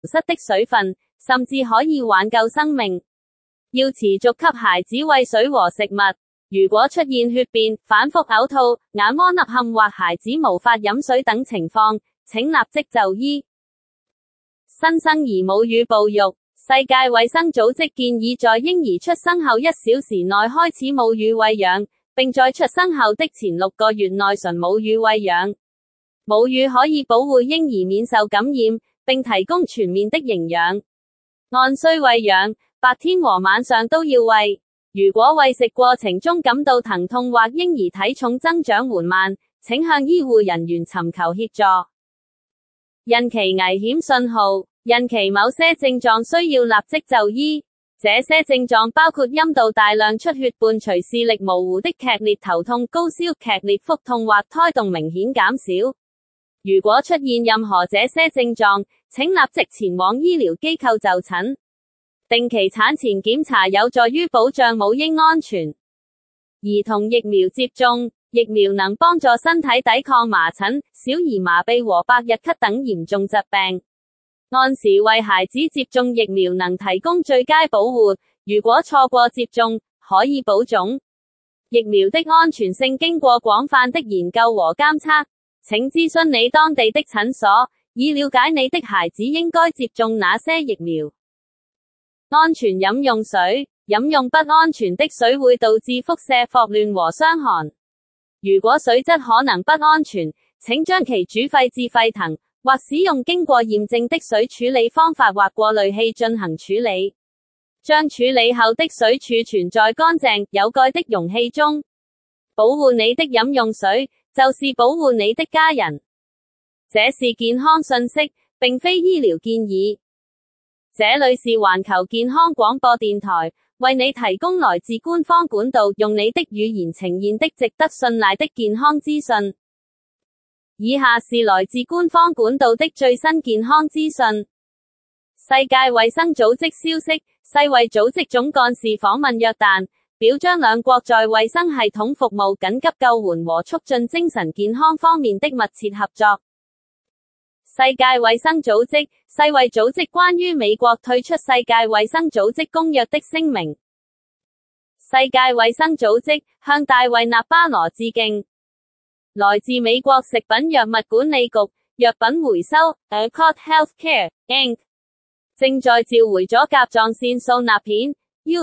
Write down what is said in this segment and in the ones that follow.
失的水分，甚至可以挽救生命。要持續給孩子餵水和食物。如果出現血便、反覆嘔吐、眼窩凹陷或孩子無法飲水等情況，請立即就醫。新生兒母乳哺育。世界衛生組織建議在嬰兒出生後1小時內開始母乳餵養，並在出生後的前6個月內純母乳餵養。母乳可以保護嬰兒免受感染，並提供全面的營養。按需餵養，白天和晚上都要餵。如果餵食過程中感到疼痛或嬰兒體重增長緩慢，請向醫護人員尋求協助。孕期危險信號。孕期某些症狀需要立即就醫，這些症狀包括陰道大量出血伴隨視力模糊的劇烈頭痛、高燒、劇烈腹痛或胎動明顯減少。如果出現任何這些症狀，請立即前往醫療機構就診。定期產前檢查有助於保障母嬰安全。兒童疫苗接種。疫苗能幫助身體抵抗麻疹、小兒麻痹和百日咳等嚴重疾病。按時為孩子接種疫苗能提供最佳保護，如果錯過接種，可以保種。疫苗的安全性經過廣泛的研究和監測，請諮詢你當地的診所，以了解你的孩子應該接種哪些疫苗。安全飲用水。飲用不安全的水會導致腹瀉、霍亂和傷寒。如果水質可能不安全，請將其煮沸至沸騰，或使用經過驗證的水處理方法或過濾器進行處理。將處理後的水儲存在乾淨、有蓋的容器中。保護你的飲用水，就是保護你的家人。這是健康信息，並非醫療建議。這裏是環球健康廣播電台，為你提供來自官方管道，用你的語言呈現的值得信賴的健康資訊。以下是來自官方管道的最新健康資訊。世界衛生組織消息，世衛組織總幹事訪問約旦，表彰兩國在衛生系統服務、緊急救援和促進精神健康方面的密切合作。世界衛生組織，世衛組織關於美國退出世界衛生組織公約的聲明。世界衛生組織向大衛納巴羅致敬。來自美國食品藥物管理局藥品回收 Accord Healthcare Inc. 正在召回咗甲狀腺素鈉片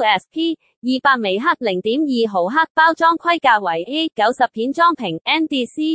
USP 200微克 0.2 毫克包裝規格為 A90 片裝瓶 NDC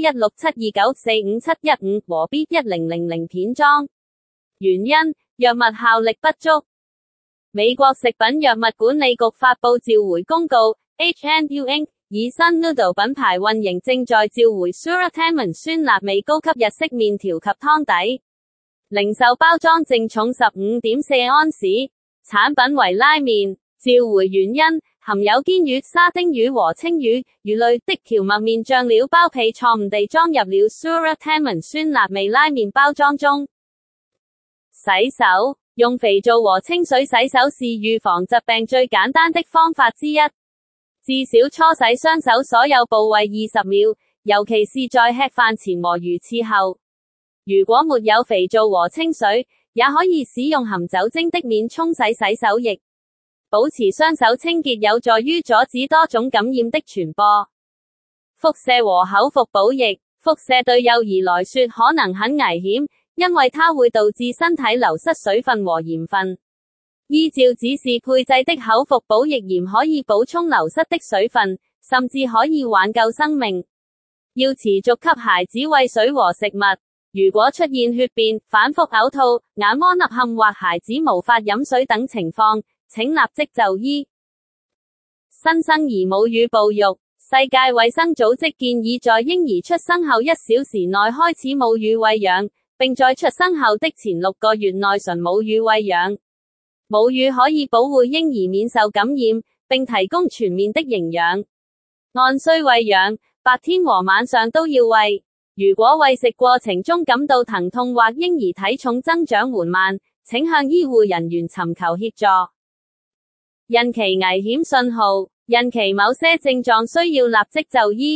16729457115和 B1000 片裝。原因：藥物效力不足。美國食品藥物管理局發佈召回公告 HNU Inc. 以新 Noodle 品牌運營正在召回 Suratamen 酸辣味高級日式麵條及湯底。零售包裝淨重 15.4 安士，產品為拉麵。召回原因：含有堅魚、沙丁魚和青魚、魚類的蕎麥麵醬料包被錯誤地裝入了 Suratamen 酸辣味拉麵包裝中。洗手。用肥皂和清水洗手是預防疾病最簡單的方法之一。至少搓洗雙手所有部位20秒，尤其是在吃飯前和如廁後。如果沒有肥皂和清水，也可以使用含酒精的免沖洗洗手液。保持雙手清潔有助於阻止多種感染的傳播。腹瀉和口服補液。腹瀉對幼兒來說可能很危險，因為它會導致身體流失水分和鹽分。依照指示配製的口服補液鹽可以補充流失的水分，甚至可以挽救生命。要持續給孩子餵水和食物。如果出現血便、反覆嘔吐、眼窩凹陷或孩子無法飲水等情況，請立即就醫。新生兒母乳哺育。世界衛生組織建議在嬰兒出生後1小時內開始母乳餵養，並在出生後的前6個月內純母乳餵養。母乳可以保護嬰兒免受感染，並提供全面的營養。按需餵養，白天和晚上都要餵。如果餵食過程中感到疼痛或嬰兒體重增長緩慢，請向醫護人員尋求協助。孕期危險信號。孕期某些症狀需要立即就醫，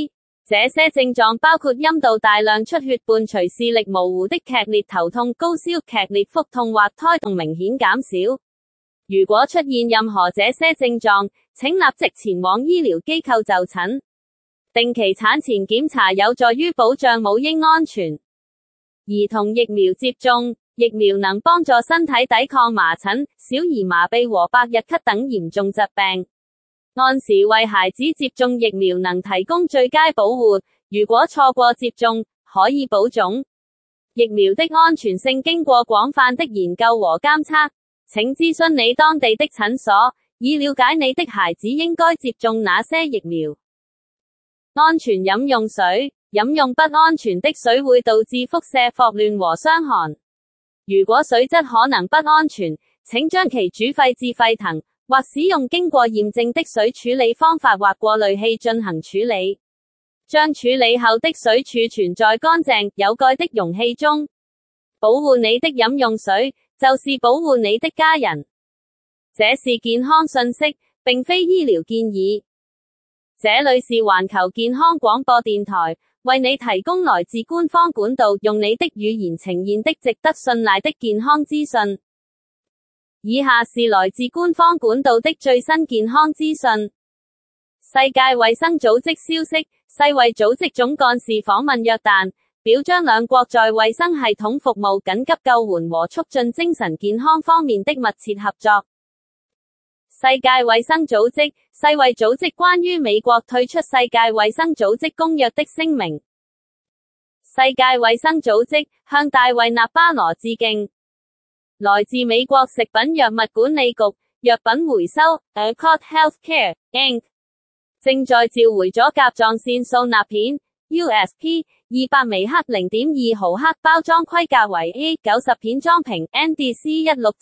這些症狀包括陰道大量出血伴隨視力模糊的劇烈頭痛、高燒、劇烈腹痛或胎動明顯減少。如果出現任何這些症狀，請立即前往醫療機構就診。定期產前檢查有助於保障母嬰安全。兒童疫苗接種，疫苗能幫助身體抵抗麻疹、小兒麻痹和百日咳等嚴重疾病。按時為孩子接種疫苗能提供最佳保護，如果錯過接種，可以保種。疫苗的安全性經過廣泛的研究和監測，請諮詢你當地的診所，以了解你的孩子應該接種哪些疫苗。安全飲用水，飲用不安全的水會導致腹瀉、霍亂和傷寒。如果水質可能不安全，請將其煮沸至沸騰，或使用經過驗證的水處理方法或過濾器進行處理。將處理後的水儲存在乾淨、有蓋的容器中。保護你的飲用水，就是保護你的家人。這是健康信息，並非醫療建議。這裏是環球健康廣播電台，為你提供來自官方管道，用你的語言呈現的值得信賴的健康資訊。以下是來自官方管道的最新健康資訊。世界衛生組織消息，世衛組織總幹事訪問約旦，表彰兩國在衛生系統服務、緊急救援和促進精神健康方面的密切合作。世界衛生組織，世衛組織關於美國退出世界衛生組織公約的聲明。世界衛生組織向大衛納巴羅致敬。來自美國食品藥物管理局，藥品回收 Accord Healthcare Inc. 正在召回咗甲狀腺素鈉片 USP 200微克 0.2 毫克包裝規格為 A90 片裝瓶 NDC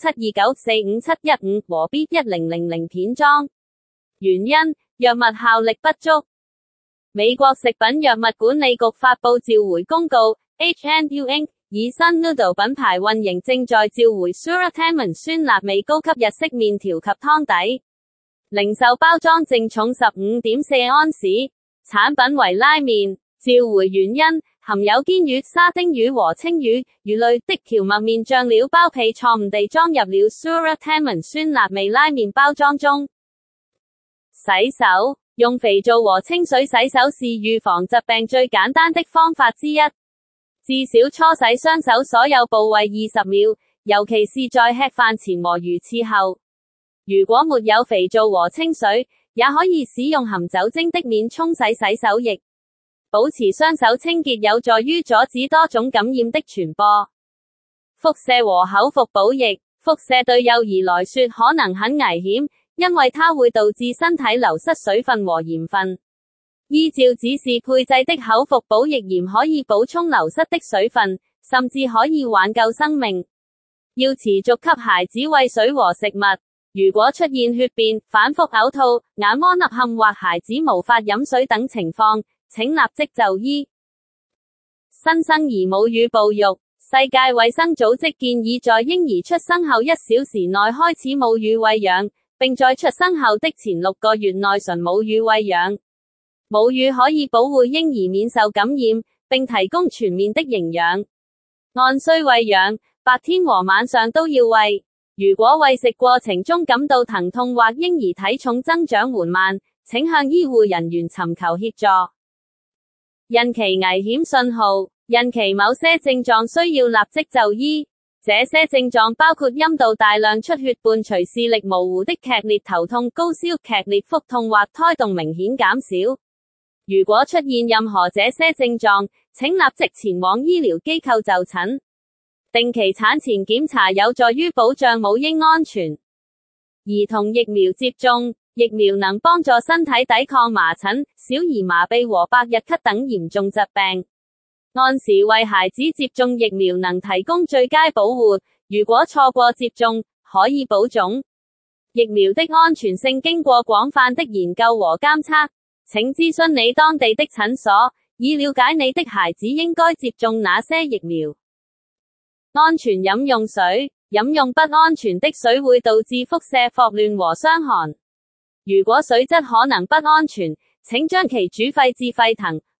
167294571和 B1000 片裝。原因，藥物效力不足。美國食品藥物管理局發佈召回公告 H&U Inc. 以新 Noodle 品牌運營正在召回 Suratamen 酸辣味高級日式麵條及湯底。零售包裝淨重 15.4 安士，產品為拉麵。召回原因，含有堅魚、沙丁魚和青魚、魚類的蕎麥麵醬料包被錯誤地裝入了 Suratamen 酸辣味拉麵包裝中。洗手，用肥皂和清水洗手是預防疾病最簡單的方法之一。至少搓洗雙手所有部位20秒，尤其是在吃飯前和魚翅後。如果沒有肥皂和清水，也可以使用含酒精的免沖洗洗手液。保持雙手清潔有助於阻止多種感染的傳播。腹瀉和口服補液，腹瀉對幼兒來說可能很危險，因為它會導致身體流失水分和鹽分。依照指示配製的口服補液鹽可以補充流失的水分，甚至可以挽救生命。要持續給孩子餵水和食物。如果出現血便、反覆嘔吐、眼窩凹陷或孩子無法飲水等情況，請立即就醫。新生兒母乳哺育，世界衛生組織建議在嬰兒出生後1小時內開始母乳餵養，並在出生後的前6個月內純母乳餵養。母乳可以保護嬰兒免受感染，並提供全面的營養。按需餵養，白天和晚上都要餵。如果餵食過程中感到疼痛或嬰兒體重增長緩慢，請向醫護人員尋求協助。孕期危險信號，孕期某些症狀需要立即就醫。這些症狀包括陰道大量出血伴隨視力模糊的劇烈頭痛、高燒、劇烈腹痛或胎動明顯減少。如果出現任何這些症狀，請立即前往醫療機構就診。定期產前檢查有助於保障母嬰安全。兒童疫苗接種，疫苗能幫助身體抵抗麻疹、小兒麻痹和百日咳等嚴重疾病。按時為孩子接種疫苗能提供最佳保護，如果錯過接種，可以保種。疫苗的安全性經過廣泛的研究和監測，請諮詢你當地的診所，以了解你的孩子應該接種哪些疫苗。安全飲用水，飲用不安全的水會導致腹瀉、霍亂和傷寒。如果水質可能不安全，請將其煮沸至沸騰，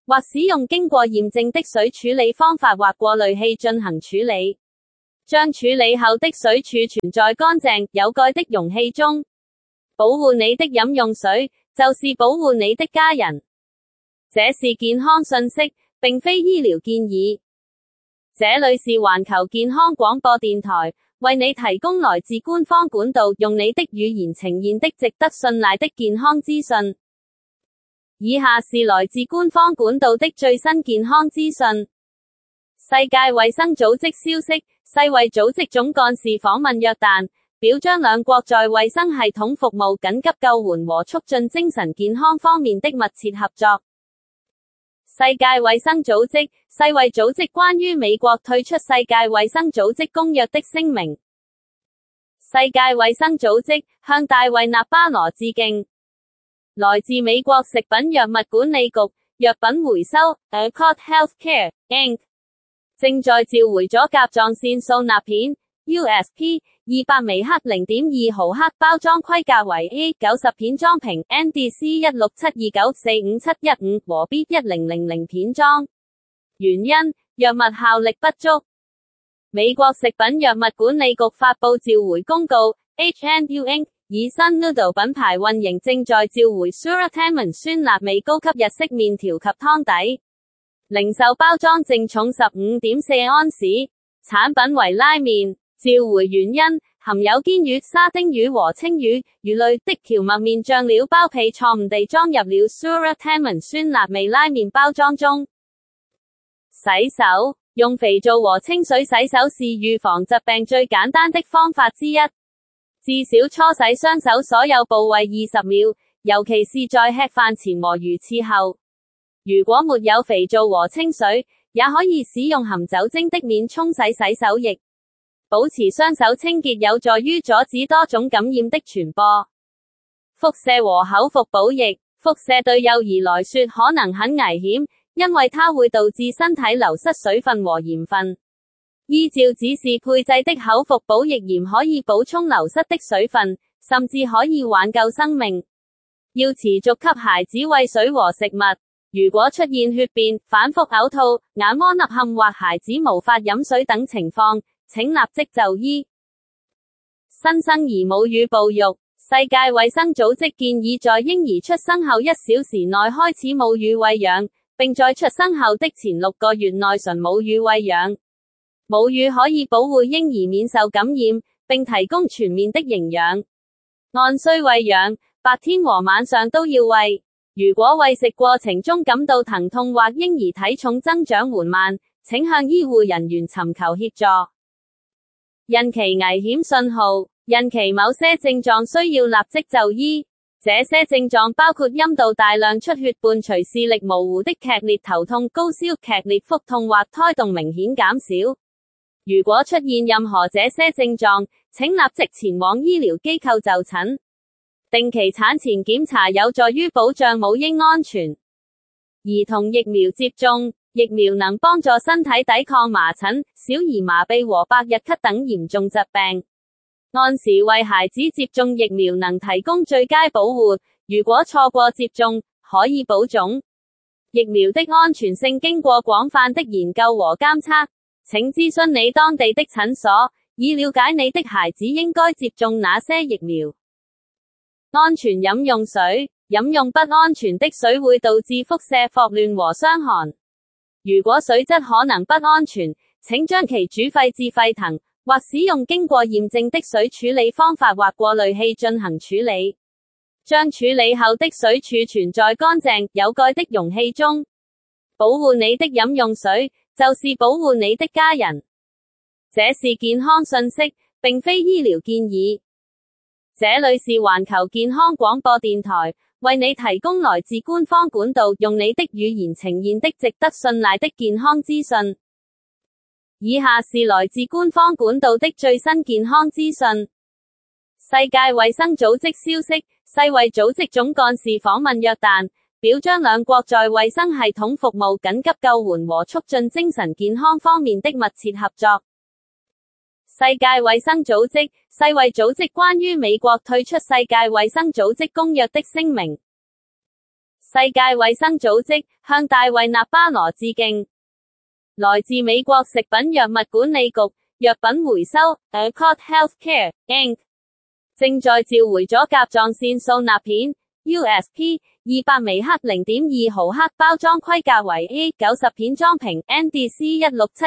或使用經過驗證的水處理方法或過濾器進行處理。將處理後的水儲存在乾淨、有蓋的容器中。保護你的飲用水，就是保護你的家人。這是健康信息，並非醫療建議。這裏是環球健康廣播電台，為你提供來自官方管道，用你的語言呈現的值得信賴的健康資訊。以下是來自官方管道的最新健康資訊。世界衛生組織消息，世衛組織總幹事訪問約旦，表彰兩國在衛生系統服務、緊急救援和促進精神健康方面的密切合作。世界衛生組織，世衛組織關於美國退出世界衛生組織公約的聲明。世界衛生組織向大衛納巴羅致敬。來自美國食品藥物管理局藥品回收 Accord Healthcare Inc. 正在召回咗甲狀腺素鈉片 USP 200微克 0.2 毫克包裝規格為 A90 片裝瓶 NDC 167294571和 B1000 片裝。原因：藥物效力不足。美國食品藥物管理局發佈召回公告 H&U Inc. 以新 Noodle 品牌運營正在召回 Suratamen 酸辣味高級日式麵條及湯底。零售包裝淨重 15.4 安士，產品為拉麵。召回原因：含有堅魚、沙丁魚和青魚、魚類的蕎麥麵醬料包被錯誤地裝入了 Suratamen 酸辣味拉麵包裝中。洗手，用肥皂和清水洗手是預防疾病最簡單的方法之一。至少搓洗雙手所有部位20秒，尤其是在吃飯前和魚翅後。如果沒有肥皂和清水，也可以使用含酒精的免沖洗洗手液。保持雙手清潔有助於阻止多種感染的傳播。輻射和口服補液，輻射對幼兒來說可能很危險，因為它會導致身體流失水分和鹽分。依照指示配製的口服補液鹽可以補充流失的水分，甚至可以挽救生命。要持續給孩子餵水和食物。如果出現血便、反覆嘔吐、眼窩凹陷或孩子無法飲水等情況，請立即就醫。新生兒母乳哺育，世界衛生組織建議在嬰兒出生後1小時內開始母乳餵養，並在出生後的前6個月內純母乳餵養。母乳可以保護嬰兒免受感染，並提供全面的營養。按需餵養，白天和晚上都要餵。如果餵食過程中感到疼痛或嬰兒體重增長緩慢，請向醫護人員尋求協助。孕期危險信號，孕期某些症狀需要立即就醫。這些症狀包括陰道大量出血伴隨視力模糊的劇烈頭痛、高燒、劇烈腹痛或胎動明顯減少。如果出現任何這些症狀，請立即前往醫療機構就診。定期產前檢查有助於保障母嬰安全。兒童疫苗接種，疫苗能幫助身體抵抗麻疹、小兒麻痹和百日咳等嚴重疾病。按時為孩子接種疫苗能提供最佳保護，如果錯過接種，可以保種。疫苗的安全性經過廣泛的研究和監測。請諮詢你當地的診所，以了解你的孩子應該接種哪些疫苗。安全飲用水，飲用不安全的水會導致輻射、霍亂和傷寒。如果水質可能不安全，請將其煮沸至沸騰，或使用經過驗證的水處理方法或過濾器進行處理。將處理後的水儲存在乾淨、有蓋的容器中。保護你的飲用水，就是保護你的家人。這是健康信息，並非醫療建議。這裏是環球健康廣播電台，為你提供來自官方管道，用你的語言呈現的值得信賴的健康資訊。以下是來自官方管道的最新健康資訊。世界衛生組織消息，世衛組織總幹事訪問約旦，表彰兩國在衛生系統服務、緊急救援和促進精神健康方面的密切合作。世界衛生組織，世衛組織關於美國退出世界衛生組織公約的聲明。世世界衛生組織向大衛納巴羅致敬。來自美國食品藥物管理局藥品回收 Accord Healthcare Inc. 正在召回咗甲狀腺素鈉片 USP 200微克 0.2 毫克包裝規格為 A90 片裝瓶 NDC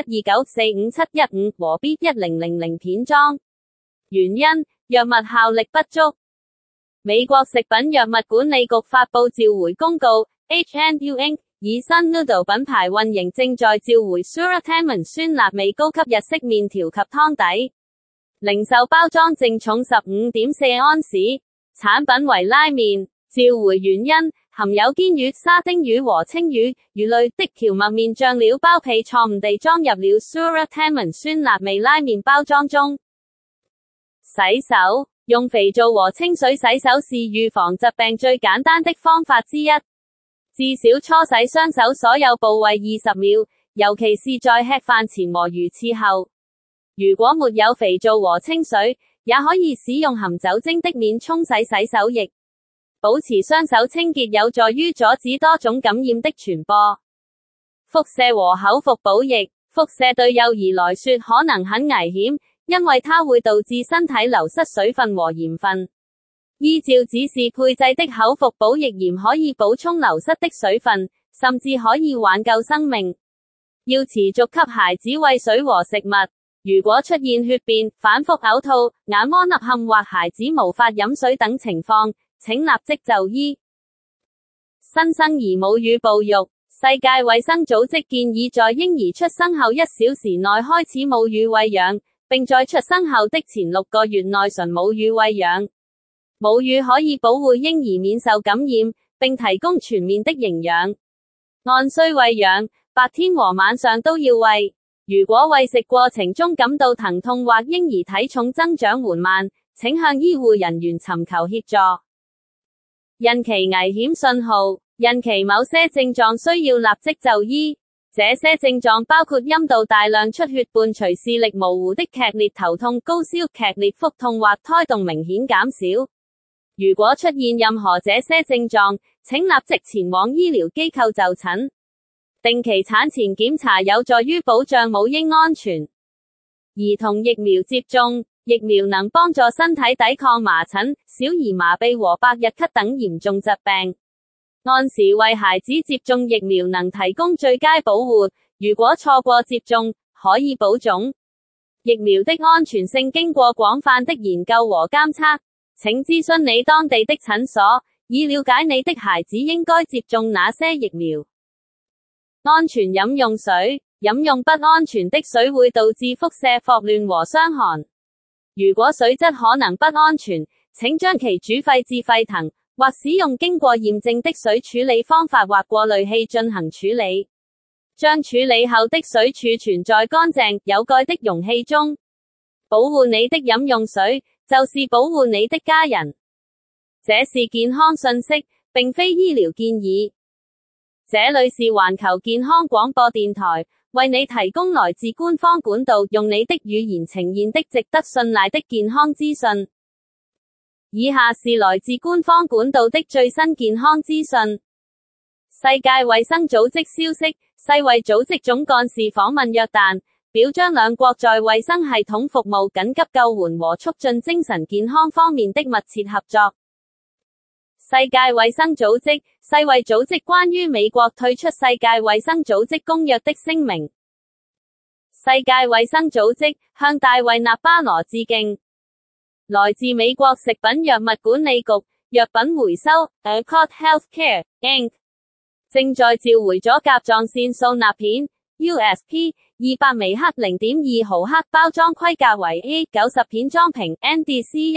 167294571和 B1000 片裝。原因：藥物效力不足。美國食品藥物管理局發佈召回公告 ，H&U Inc. 以新 Noodle 品牌運營正在召回 Suratamen 酸辣味高級日式麵條及湯底，零售包裝淨重 15.4 安士，產品為拉麵。召回原因：含有堅魚、沙丁魚和青魚、魚類的蕎麥麵醬料包皮錯誤地裝入了 Suratamen 酸辣味拉麵包裝中。洗手。用肥皂和清水洗手是預防疾病最簡單的方法之一。至少搓洗雙手所有部位20秒，尤其是在吃飯前和魚翅後。如果沒有肥皂和清水，也可以使用含酒精的免沖洗洗手液。保持雙手清潔有助於阻止多種感染的傳播。輻射和口服補液。輻射對幼兒來說可能很危險，因為它會導致身體流失水分和鹽分。依照指示配製的口服補液鹽可以補充流失的水分，甚至可以挽救生命。要持續給孩子餵水和食物。如果出現血便、反覆嘔吐、眼窩凹陷或孩子無法飲水等情況，請立即就醫。新生兒母乳哺育。世界衛生組織建議在嬰兒出生後1小時內開始母乳餵養，並在出生後的前6個月內純母乳餵養。母乳可以保護嬰兒免受感染，並提供全面的營養。按需餵養，白天和晚上都要餵。如果餵食過程中感到疼痛或嬰兒體重增長緩慢，請向醫護人員尋求協助。孕期危險信號。孕期某些症狀需要立即就醫，這些症狀包括陰道大量出血伴隨視力模糊的劇烈頭痛、高燒、劇烈腹痛或胎動明顯減少。如果出現任何這些症狀，請立即前往醫療機構就診。定期產前檢查有助於保障母嬰安全。兒童疫苗接種。疫苗能幫助身體抵抗麻疹、小兒麻痹和百日咳等嚴重疾病。按時為孩子接種疫苗能提供最佳保護，如果錯過接種，可以保種。疫苗的安全性經過廣泛的研究和監測，請諮詢你當地的診所，以了解你的孩子應該接種哪些疫苗。安全飲用水。飲用不安全的水會導致腹瀉、霍亂和傷寒。如果水質可能不安全，請將其煮沸至沸騰，或使用經過驗證的水處理方法或過濾器進行處理。將處理後的水儲存在乾淨、有蓋的容器中。保護你的飲用水，就是保護你的家人。這是健康信息，並非醫療建議。這裏是環球健康廣播電台，為你提供來自官方管道，用你的語言呈現的值得信賴的健康資訊。以下是來自官方管道的最新健康資訊。世界衛生組織消息，世衛組織總幹事訪問約旦，表彰兩國在衛生系統服務、緊急救援和促進精神健康方面的密切合作。世界衛生組織，世衛組織關於美國退出世界衛生組織公約的聲明。世界衛生組織向大衛納巴羅致敬。來自美國食品藥物管理局藥品回收 Accord Healthcare Inc. 正在召回咗甲狀腺素鈉片 USP 200微克 0.2 毫克包裝規格為 A90 片裝瓶 NDC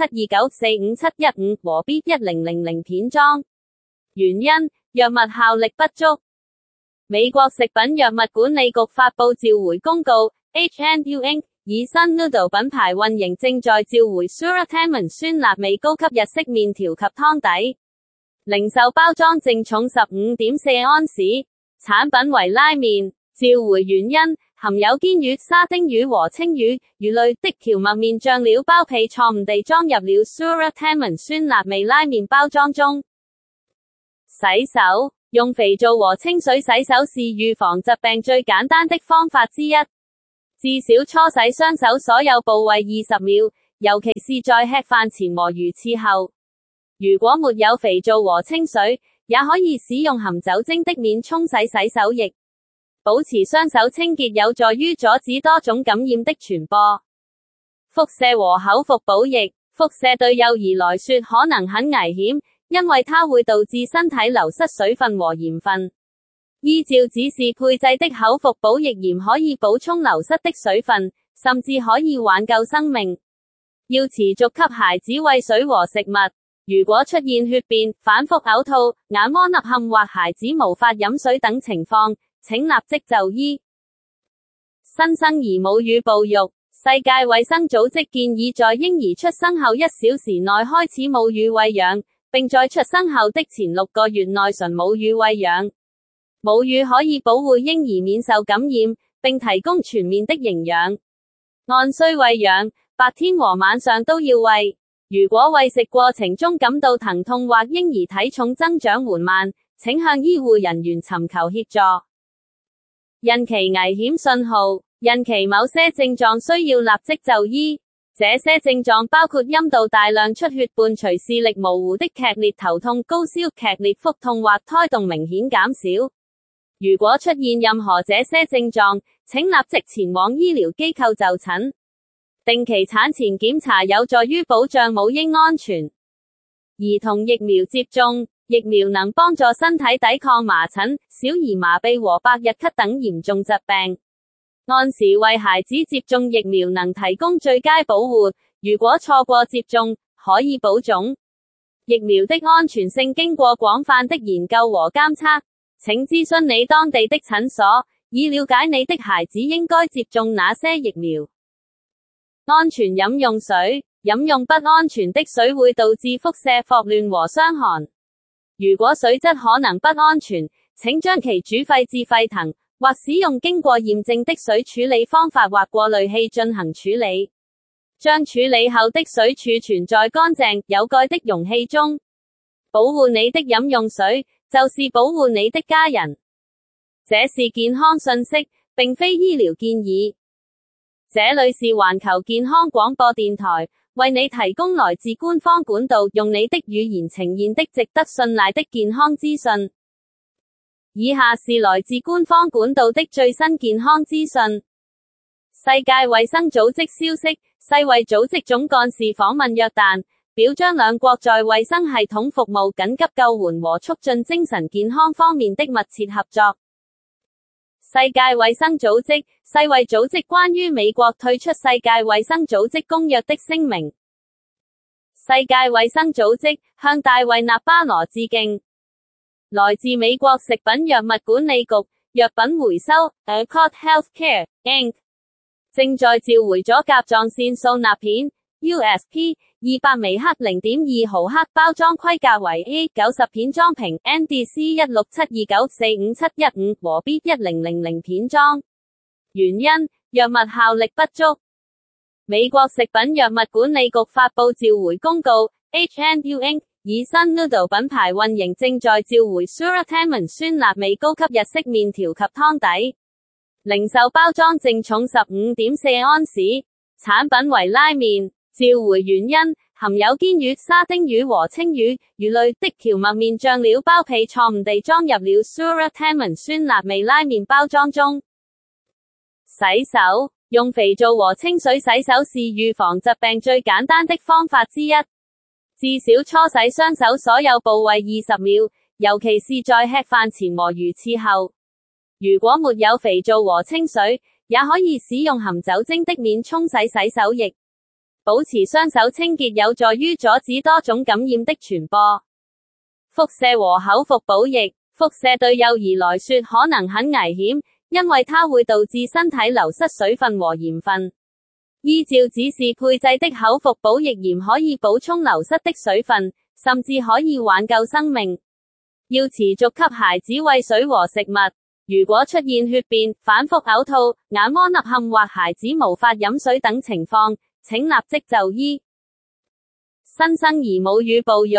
167294571和 B1000 片裝。原因：藥物效力不足。美國食品藥物管理局發佈召回公告 ，H&U Inc. 以新 Noodle 品牌運營正在召回 Suratamen 酸辣味高級日式麵條及湯底，零售包裝淨重 15.4 安士，產品為拉麵。召回原因：含有堅魚、沙丁魚和青魚、魚類的蕎麥麵醬料包皮錯誤地裝入了 Suratamen 酸辣味拉麵包裝中。 洗手，用肥皂和清水洗手是預防疾病最簡單的方法之一。至少搓洗雙手所有部位20秒，尤其是在吃飯前和如廁後。如果沒有肥皂和清水，也可以使用含酒精的面沖洗洗手液。保持雙手清潔有助於阻止多種感染的傳播。輻射和口服補液，輻射對幼兒來說可能很危險，因為它會導致身體流失水分和鹽分。依照指示配製的口服補液鹽可以補充流失的水分，甚至可以挽救生命。要持續給孩子餵水和食物。如果出現血便、反覆嘔吐、眼窩凹陷或孩子無法飲水等情況，請立即就醫。新生兒母乳哺育，世界衛生組織建議在嬰兒出生後1小時內開始母乳餵養，並在出生後的前6個月內純母乳餵養。母乳可以保護嬰兒免受感染，並提供全面的營養。按需餵養，白天和晚上都要餵。如果餵食過程中感到疼痛或嬰兒體重增長緩慢，請向醫護人員尋求協助。孕期危險信號，孕期某些症狀需要立即就醫。這些症狀包括陰道大量出血伴隨視力模糊的劇烈頭痛、高燒、劇烈腹痛或胎動明顯減少。如果出現任何這些症狀，請立即前往醫療機構就診。定期產前檢查有助於保障母嬰安全。兒童疫苗接種，疫苗能幫助身體抵抗麻疹、小兒麻痹和百日咳等嚴重疾病。按時為孩子接種疫苗能提供最佳保護，如果錯過接種，可以保種。疫苗的安全性經過廣泛的研究和監測，請諮詢你當地的診所，以了解你的孩子應該接種哪些疫苗。安全飲用水，飲用不安全的水會導致腹瀉、霍亂和傷寒。如果水質可能不安全，請將其煮沸至沸騰，或使用經過驗證的水處理方法或過濾器進行處理。將處理後的水儲存在乾淨、有蓋的容器中。保護你的飲用水，就是保護你的家人。這是健康信息，並非醫療建議。這裏是環球健康廣播電台，為你提供來自官方管道，用你的語言呈現的值得信賴的健康資訊。以下是來自官方管道的最新健康資訊。世界衛生組織消息，世衛組織總幹事訪問約旦，表彰兩國在衛生系統服務、緊急救援和促進精神健康方面的密切合作。世界衛生組織，世衛組織關於美國退出世界衛生組織公約的聲明。世界衛生組織向大衛納巴羅致敬。來自美國食品藥物管理局藥品回收 Accord Healthcare Inc. 正在召回咗甲狀腺素鈉片 USP 200微克 0.2 毫克包裝規格為 A90 片裝瓶 NDC 16729457115和 B1000 片裝。原因，藥物效力不足。美國食品藥物管理局發佈召回公告 HNU Inc. 以新 Noodle 品牌運營正在召回 Suratamen 酸辣味高級日式麵條及湯底。零售包裝淨重 15.4 安士，產品為拉麵。召回原因，含有堅魚、沙丁魚和青魚、魚類的蕎麥麵醬料包被錯誤地裝入了 Suratamen 酸辣味拉麵包裝中。洗手，用肥皂和清水洗手是預防疾病最簡單的方法之一。至少搓洗雙手所有部位20秒，尤其是在吃飯前和如廁後。如果沒有肥皂和清水，也可以使用含酒精的面沖洗洗手液。保持雙手清潔有助於阻止多種感染的傳播。輻射和口服補液，輻射對幼兒來說可能很危險，因為它會導致身體流失水分和鹽分。依照指示配製的口服補液鹽可以補充流失的水分，甚至可以挽救生命。要持續給孩子餵水和食物。如果出現血便、反覆嘔吐、眼窩凹陷或孩子無法飲水等情況，請立即就醫。新生兒母乳哺育，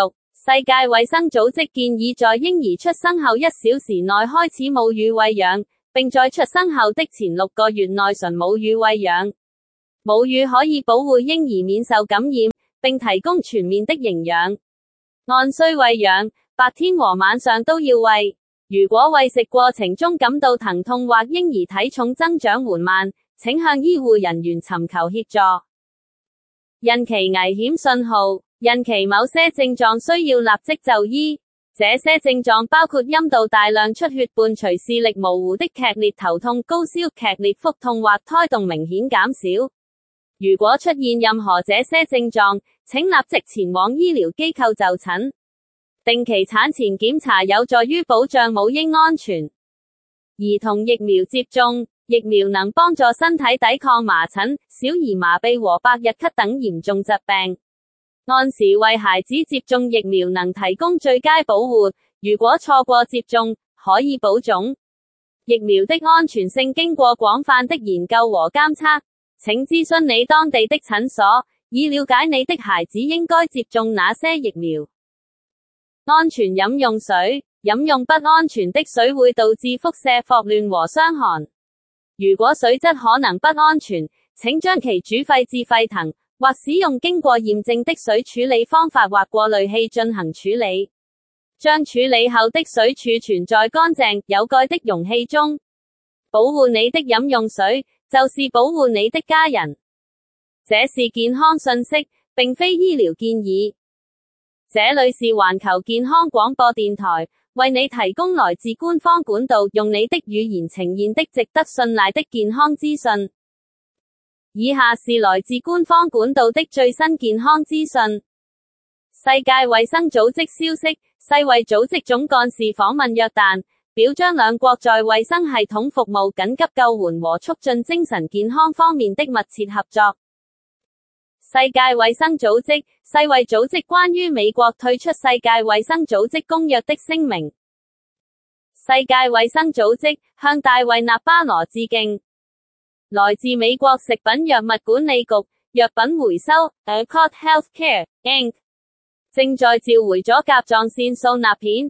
世界衛生組織建議在嬰兒出生後1小時內開始母乳餵養，並在出生後的前6個月內純母乳餵養。母乳可以保護嬰兒免受感染，並提供全面的營養。按需餵養，白天和晚上都要餵。如果餵食過程中感到疼痛或嬰兒體重增長緩慢，請向醫護人員尋求協助。孕期危險信號，孕期某些症狀需要立即就醫。這些症狀包括陰道大量出血伴隨視力模糊的劇烈頭痛、高燒、劇烈腹痛或胎動明顯減少。如果出現任何這些症狀，請立即前往醫療機構就診。定期產前檢查有助於保障母嬰安全。兒童疫苗接種，疫苗能幫助身體抵抗麻疹、小兒麻痹和百日咳等嚴重疾病。按時為孩子接種疫苗能提供最佳保護，如果錯過接種，可以保種。疫苗的安全性經過廣泛的研究和監測，請諮詢你當地的診所，以了解你的孩子應該接種哪些疫苗。安全飲用水，飲用不安全的水會導致腹瀉、霍亂和傷寒。如果水質可能不安全，請將其煮沸至沸騰，或使用經過驗證的水處理方法或過濾器進行處理。將處理後的水儲存在乾淨、有蓋的容器中。保護你的飲用水，就是保護你的家人。這是健康信息，並非醫療建議。這裏是環球健康廣播電台，為你提供來自官方管道，用你的語言呈現的值得信賴的健康資訊。以下是來自官方管道的最新健康資訊。世界衛生組織消息，世衛組織總幹事訪問約旦，表彰兩國在衛生系統服務、緊急救援和促進精神健康方面的密切合作。世界衛生組織，世衛組織關於美國退出世界衛生組織公約的聲明。世界衛生組織向大衛納巴羅致敬。來自美國食品藥物管理局藥品回收 Accord Healthcare Inc. 正在召回咗甲狀腺素鈉片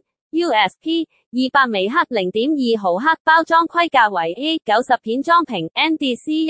USP 200微克 0.2 毫克包裝規格為 A90 片裝瓶 NDC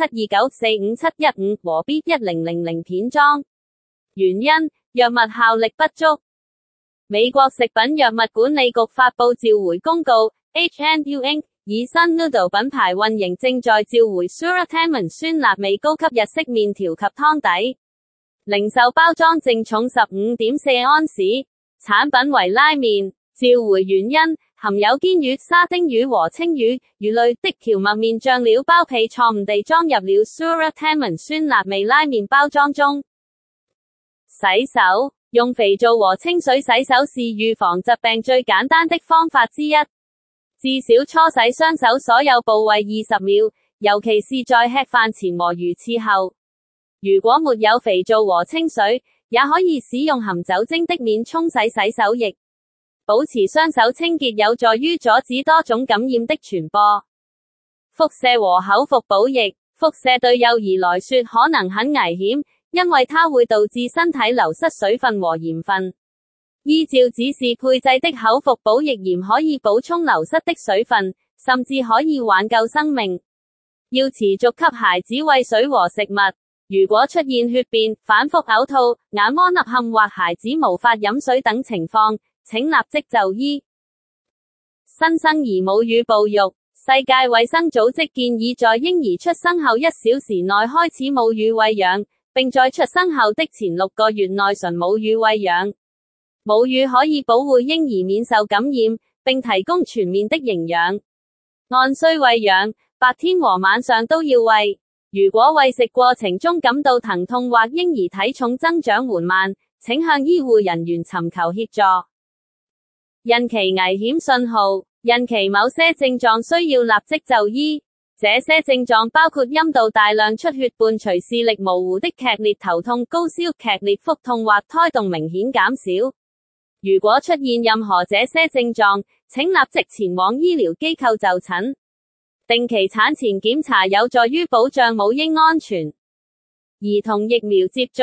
167294571和 B1000 片裝。原因：藥物效力不足。美國食品藥物管理局發佈召回公告 HNU Inc. 以新 Noodle 品牌運營正在召回 Suratamen 酸辣味高級日式麵條及湯底。零售包裝淨重 15.4 安士，產品為拉麵。召回原因：含有堅魚、沙丁魚和青魚、魚類的蕎麥麵醬料包被錯誤地裝入了 Suratamen 酸辣味拉麵包裝中。洗手，用肥皂和清水洗手是預防疾病最簡單的方法之一。至少搓洗雙手所有部位20秒，尤其是在吃飯前和魚翅後。如果沒有肥皂和清水，也可以使用含酒精的免沖洗洗手液。保持雙手清潔有助於阻止多種感染的傳播。腹瀉和口服補液，腹瀉對幼兒來說可能很危險，因為它會導致身體流失水分和鹽分。依照指示配製的口服補液鹽可以補充流失的水分，甚至可以挽救生命。要持續給孩子餵水和食物。如果出現血便、反覆嘔吐、眼窩凹陷或孩子無法飲水等情況，請立即就醫。新生兒母乳哺育，世界衛生組織建議在嬰兒出生後1小時內開始母乳餵養，並在出生後的前6個月內純母乳餵養。母乳可以保護嬰兒免受感染，並提供全面的營養。按需餵養，白天和晚上都要餵。如果餵食過程中感到疼痛或嬰兒體重增長緩慢，請向醫護人員尋求協助。孕期危險信號，孕期某些症狀需要立即就醫。這些症狀包括陰道大量出血伴隨視力模糊的劇烈頭痛、高燒、劇烈腹痛或胎動明顯減少。如果出現任何這些症狀，請立即前往醫療機構就診。定期產前檢查有助於保障母嬰安全。兒童疫苗接種，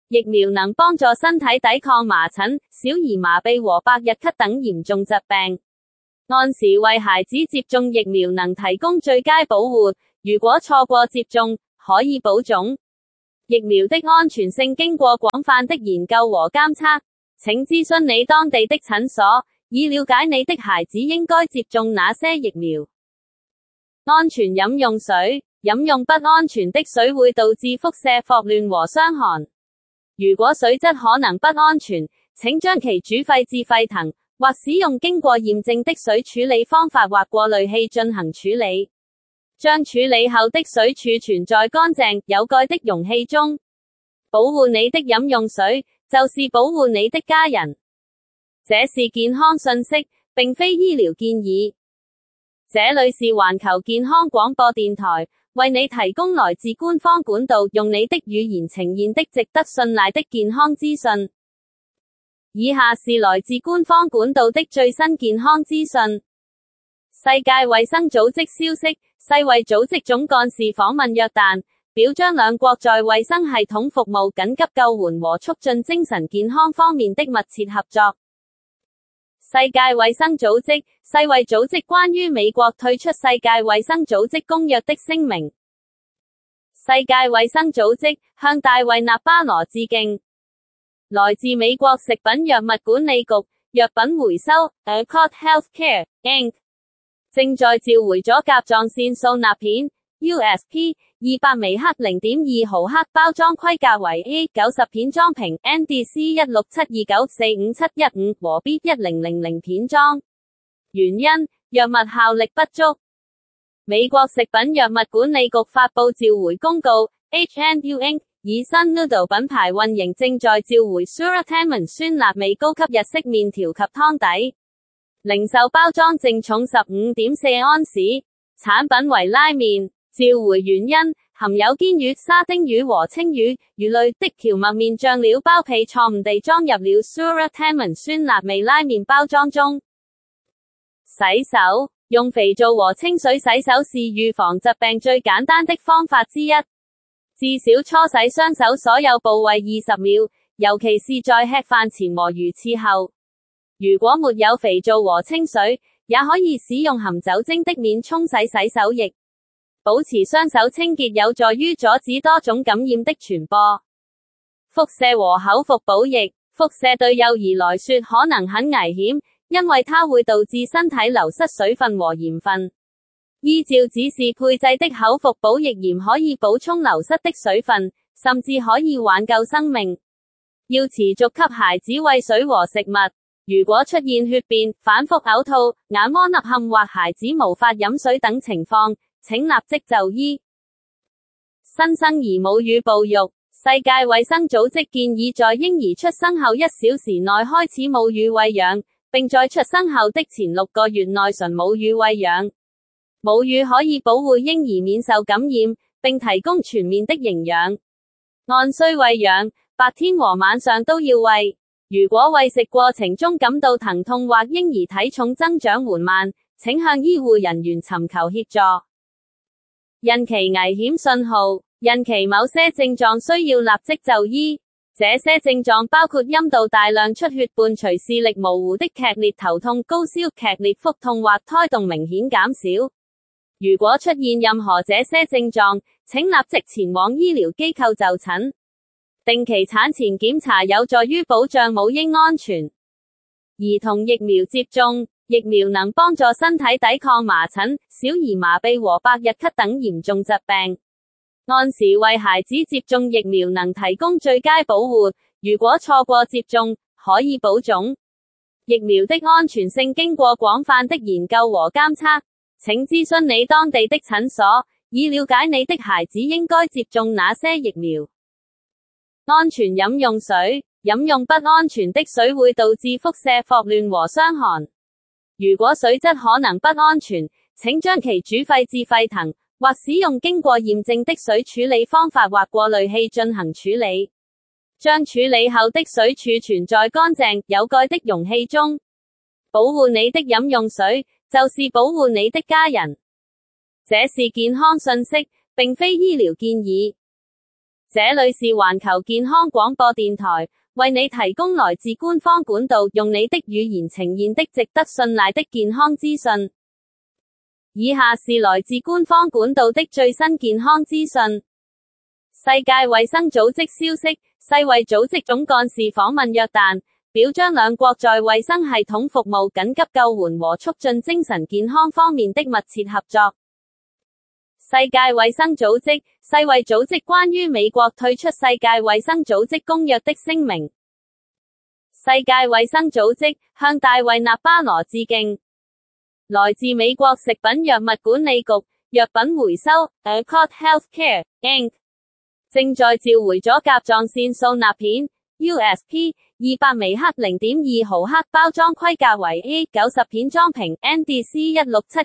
疫苗能幫助身體抵抗麻疹、小兒麻痹和百日咳等嚴重疾病。按時為孩子接種疫苗能提供最佳保護，如果錯過接種，可以保種。疫苗的安全性經過廣泛的研究和監測，請諮詢你當地的診所，以了解你的孩子應該接種哪些疫苗。安全飲用水，飲用不安全的水會導致腹瀉、霍亂和傷寒。如果水質可能不安全，請將其煮沸至沸騰，或使用經過驗證的水處理方法或過濾器進行處理。將處理後的水儲存在乾淨、有蓋的容器中。保護你的飲用水，就是保護你的家人。這是健康信息，並非醫療建議。這裏是環球健康廣播電台，為你提供來自官方管道，用你的語言呈現的值得信賴的健康資訊。以下是來自官方管道的最新健康資訊。世界衛生組織消息，世衛組織總幹事訪問約旦，表彰兩國在衛生系統服務、緊急救援和促進精神健康方面的密切合作。世界衛生組織，世衛組織關於美國退出世界衛生組織公約的聲明。世界衛生組織向大衛納巴羅致敬。來自美國食品藥物管理局藥品回收 Accord Healthcare Inc. 正在召回咗甲狀腺素鈉片 USP 200微克 0.2 毫克包裝規格為 A90 片裝瓶 NDC 167294571和 B1000 片裝。原因：藥物效力不足。美國食品藥物管理局發佈召回公告 H&U Inc. 以新 Noodle 品牌運營正在召回 Suratamine 酸辣味高級日式麵條及湯底。零售包裝淨重 15.4 安士，產品為拉麵。召回原因：含有堅魚、沙丁魚和青魚、魚類的蕎麥麵醬料包被錯誤地裝入了 Suratamine 酸辣味拉麵包裝中。洗手，用肥皂和清水洗手是預防疾病最簡單的方法之一。至少搓洗雙手所有部位20秒，尤其是在吃飯前和魚翅後。如果沒有肥皂和清水，也可以使用含酒精的免沖洗洗手液。保持雙手清潔有助於阻止多種感染的傳播。腹瀉和口服補液，腹瀉對幼兒來說可能很危險，因為它會導致身體流失水分和鹽分。依照指示配製的口服補液鹽可以補充流失的水分，甚至可以挽救生命。要持續給孩子餵水和食物。如果出現血便、反覆嘔吐、眼窩凹陷或孩子無法飲水等情況，請立即就醫。新生兒母乳哺育，世界衛生組織建議在嬰兒出生後1小時內開始母乳餵養，並在出生後的前6個月內純母乳餵養。母乳可以保護嬰兒免受感染，並提供全面的營養。按需餵養，白天和晚上都要餵。如果餵食過程中感到疼痛或嬰兒體重增長緩慢，請向醫護人員尋求協助。孕期危險信號，孕期某些症狀需要立即就醫。這些症狀包括陰道大量出血伴隨視力模糊的劇烈頭痛、高燒、劇烈腹痛或胎動明顯減少。如果出現任何這些症狀，請立即前往醫療機構就診。定期產前檢查有助於保障母嬰安全。兒童疫苗接種，疫苗能幫助身體抵抗麻疹、小兒麻痹和百日咳等嚴重疾病。按時為孩子接種疫苗能提供最佳保護，如果錯過接種，可以保種。疫苗的安全性經過廣泛的研究和監測，請諮詢你當地的診所，以了解你的孩子應該接種哪些疫苗。安全飲用水，飲用不安全的水會導致腹瀉、霍亂和傷寒。如果水質可能不安全，請將其煮沸至沸騰，或使用經過驗證的水處理方法或過濾器進行處理。將處理後的水儲存在乾淨、有蓋的容器中。保護你的飲用水，就是保護你的家人。這是健康信息，並非醫療建議。 這裏是環球健康廣播電台，為你提供來自官方管道，用你的語言呈現的值得信賴的健康資訊。以下是來自官方管道的最新健康資訊。世界衛生組織消息，世衛組織總幹事訪問約旦，表彰兩國在衛生系統服務、緊急救援和促進精神健康方面的密切合作。世界衛生組織，世衛組織關於美國退出世界衛生組織公約的聲明。世界衛生組織向大衛納巴羅致敬。來自美國食品藥物管理局藥品回收 Accord Healthcare Inc. 正在召回咗甲狀腺素鈉片 USP 200微克 0.2 毫克包裝規格為 A90 片裝瓶 NDC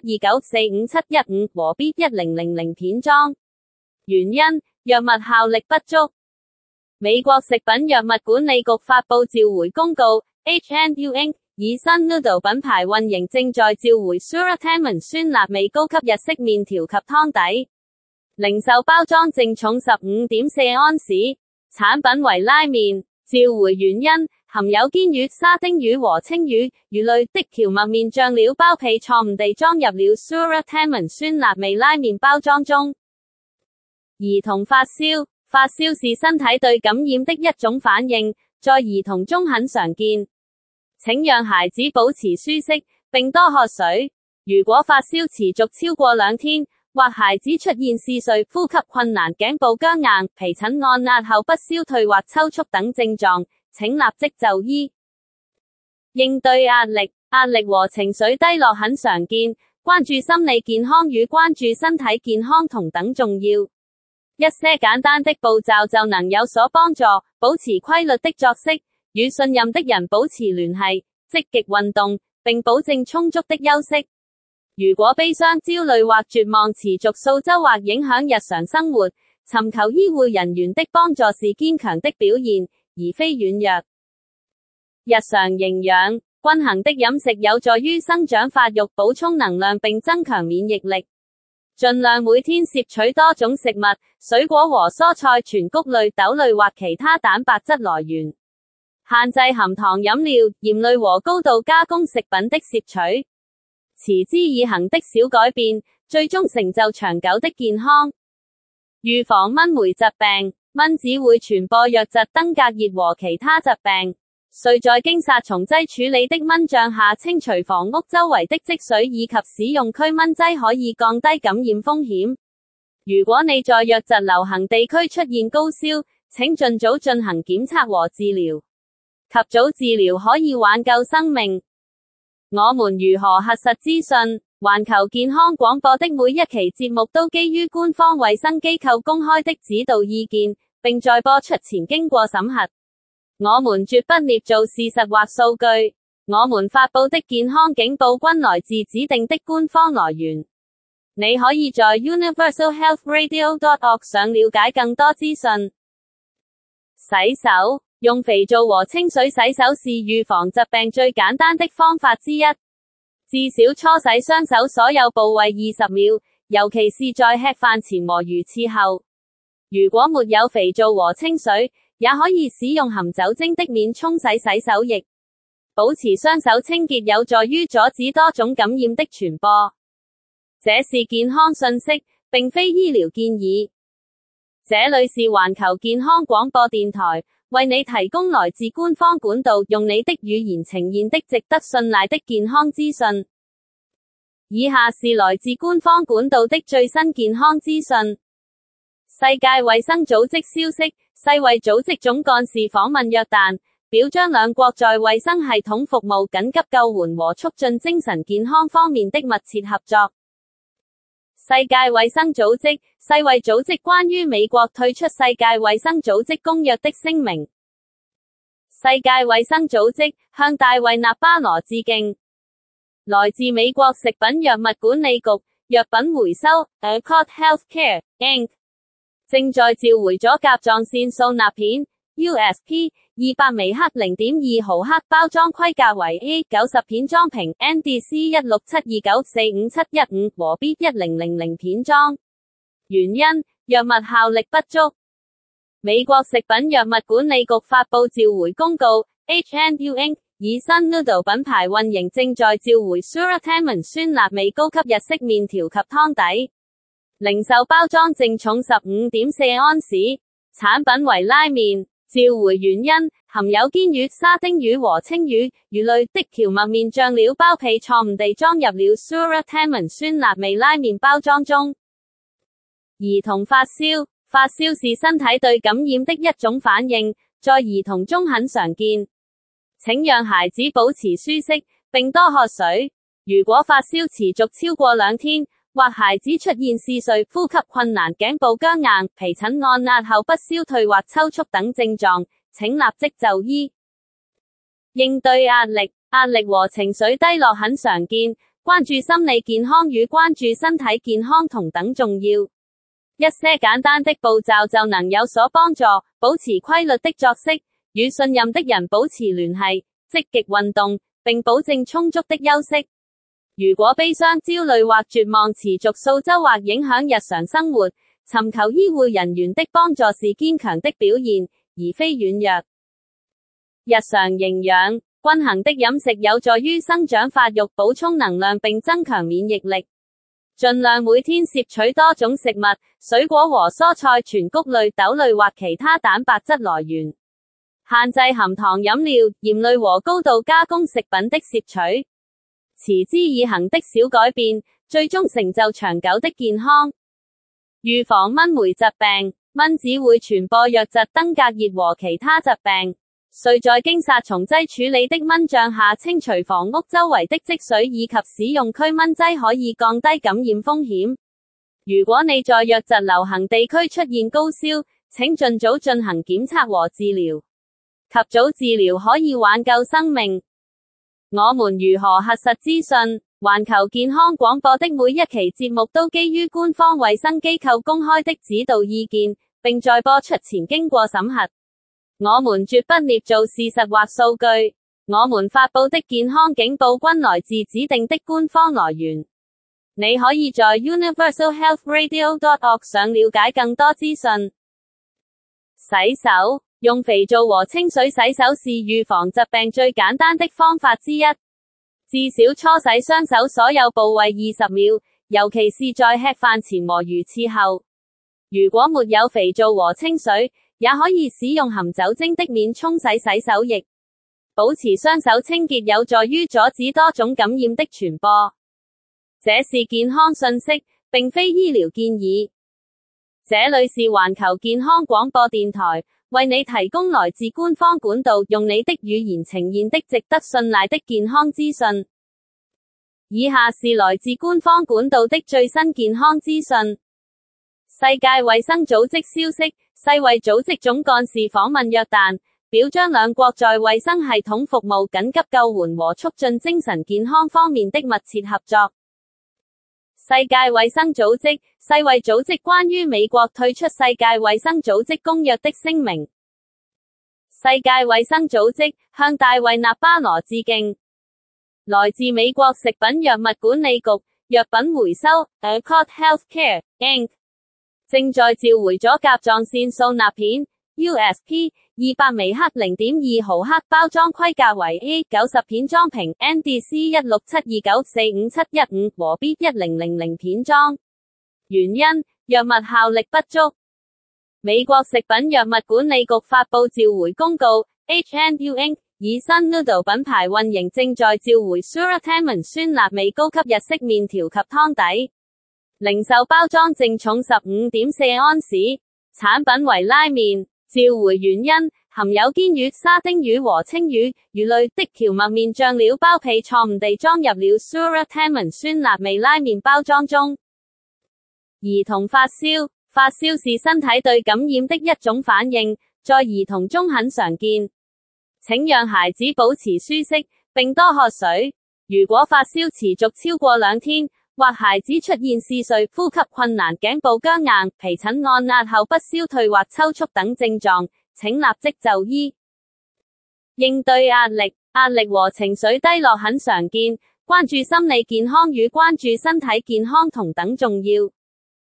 167294571和 B1000 片裝。原因：藥物效力不足。美國食品藥物管理局發佈召回公告 HNU Inc. 以新 Noodle 品牌運營正在召回 Suratamine 酸辣味高級日式麵條及湯底。零售包裝淨重 15.4 安士，產品為拉麵。召回原因：含有堅魚、沙丁魚和青魚、魚類的蕎麥麵醬料包皮錯誤地裝入了 Suratamine 酸辣味拉麵包裝中。兒童發燒，發燒是身體對感染的一種反應，在兒童中很常見。請讓孩子保持舒適，並多喝水。如果發燒持續超過2天，或孩子出現嗜睡、呼吸困難、頸部僵硬、皮疹按壓後不消退或抽搐等症狀，請立即就醫。應對壓力，壓力和情緒低落很常見，關注心理健康與關注身體健康同等重要。一些簡單的步驟就能有所幫助，保持規律的作息，與信任的人保持聯繫，積極運動，並保證充足的休息。如果悲傷、焦慮或絕望持續數週或影響日常生活，尋求醫護人員的幫助是堅強的表現，而非軟弱。日常營養，均衡的飲食有助於生長發育、補充能量並增強免疫力。盡量每天攝取多種食物、水果和蔬菜、全穀類、豆類或其他蛋白質來源。限制含糖飲料、鹽類和高度加工食品的攝取。持之以恆的小改變，最終成就長久的健康。預防蚊媒疾病，蚊子會傳播瘧疾、登革熱和其他疾病。需在經殺蟲劑處理的蚊帳下清除房屋周圍的積水，以及使用驅蚊劑可以降低感染風險。如果你在瘧疾流行地區出現高燒，請盡早進行檢測和治療。及早治療可以挽救生命。我們如何核實資訊？環球健康廣播的每一期節目都基於官方衛生機構公開的指導意見，並在播出前經過審核。我們絕不捏造事實或數據。我們發佈的健康警報均來自指定的官方來源。你可以在 universalhealthradio.org 上了解更多資訊。洗手。用肥皂和清水洗手是預防疾病最簡單的方法之一。至少搓洗雙手所有部位20秒，尤其是在吃飯前和如廁後。如果沒有肥皂和清水，也可以使用含酒精的免沖洗洗手液。保持雙手清潔有助於阻止多種感染的傳播。這是健康訊息，並非醫療建議。這裏是環球健康廣播電台，為你提供來自官方管道，用你的語言呈現的值得信賴的健康資訊。以下是來自官方管道的最新健康資訊。世界衛生組織消息，世衛組織總幹事訪問約旦，表彰兩國在衛生系統服務、緊急救援和促進精神健康方面的密切合作。世界衛生組織，世衛組織關於美國退出世界衛生組織公約的聲明。世界衛生組織向大衛納巴羅致敬。來自美國食品藥物管理局藥品回收 Accord Healthcare Inc. 正在召回咗甲狀腺素鈉片 USP 200微克 0.2 毫克包裝規格為 A90 片裝瓶 NDC 167294571和 B1000 片裝。原因：藥物效力不足。 美國食品藥物管理局發佈召回公告 ，H&U Inc. 以新 Noodle 品牌運營正在召回 Suratamon 酸辣味高級日式麵條及湯底，零售包裝淨重 15.4 安士，產品為拉麵。召回原因，含有堅魚、沙丁魚和青魚、魚類的蕎麥麵醬料包皮錯誤地裝入了 Suratamon 酸辣味拉麵包裝中。兒童發燒，發燒是身體對感染的一種反應，在兒童中很常見。請讓孩子保持舒適，並多喝水。如果發燒持續超過2天，或孩子出現嗜睡、呼吸困難、頸部僵硬、皮疹按壓後不消退或抽搐等症狀，請立即就醫。應對壓力，壓力和情緒低落很常見，關注心理健康與關注身體健康同等重要。一些簡單的步驟就能有所幫助，保持規律的作息，與信任的人保持聯繫，積極運動，並保證充足的休息。如果悲傷、焦慮或絕望持續數週或影響日常生活，尋求醫護人員的幫助是堅強的表現，而非軟弱。日常營養，均衡的飲食有助於生長發育、補充能量並增強免疫力。盡量每天攝取多種食物、水果和蔬菜、全穀類、豆類或其他蛋白質來源。限制含糖飲料、鹽類和高度加工食品的攝取。持之以恆的小改變，最終成就長久的健康。預防蚊媒疾病，蚊子會傳播瘧疾、登革熱和其他疾病。需在經殺蟲劑處理的蚊帳下清除房屋周圍的積水，以及使用驅蚊劑可以降低感染風險。如果你在瘧疾流行地區出現高燒，請盡早進行檢測和治療。及早治療可以挽救生命。我們如何核實資訊？環球健康廣播的每一期節目都基於官方衛生機構公開的指導意見，並在播出前經過審核。我們絕不捏造事實或數據。我們發佈的健康警報均來自指定的官方來源。你可以在 universalhealthradio.org 上了解更多資訊。洗手。用肥皂和清水洗手是預防疾病最簡單的方法之一。至少搓洗雙手所有部位20秒，尤其是在吃飯前和魚翅後。如果沒有肥皂和清水，也可以使用含酒精的免沖洗洗手液。保持雙手清潔有助於阻止多種感染的傳播。這是健康信息，並非醫療建議。這裡是環球健康廣播電台。為你提供來自官方管道，用你的語言呈現的值得信賴的健康資訊。以下是來自官方管道的最新健康資訊。世界衛生組織消息，世衛組織總幹事訪問約旦，表彰兩國在衛生系統服務、緊急救援和促進精神健康方面的密切合作。世界衛生組織，世衛組織關於美國退出世界衛生組織公約的聲明。世界衛生組織向大衛納巴羅致敬。來自美國食品藥物管理局藥品回收 Accord Healthcare Inc. 正在召回咗甲狀腺素鈉片 USP 200微克 0.2 毫克包裝規格為 A90 片裝瓶 NDC 167294571和 B1000 片裝。原因：藥物效力不足。美國食品藥物管理局發佈召回公告 ，H&U Inc. 以新 Noodle 品牌運營正在召回 Suratamon 酸辣味高級日式麵條及湯底。零售包裝淨重 15.4 安士，產品為拉麵。召回原因：含有堅魚、沙丁魚和青魚、魚類的蕎麥麵醬料包皮錯誤地裝入了 Suratamon 酸辣味拉麵包裝中。兒童發燒，發燒是身體對感染的一種反應，在兒童中很常見。請讓孩子保持舒適，並多喝水。如果發燒持續超過2天，或孩子出現嗜睡、呼吸困難、頸部僵硬、皮疹按壓後不消退或抽搐等症狀，請立即就醫。應對壓力，壓力和情緒低落很常見，關注心理健康與關注身體健康同等重要。